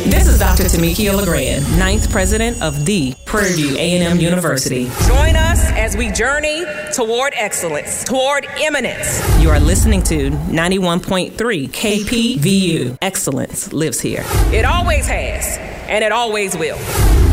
This is Dr. Tamikia LeGrand, 9th president of the Prairie View A&M University. Join us as we journey toward excellence, toward eminence. You are listening to 91.3 KPVU. Excellence lives here. It always has, and it always will.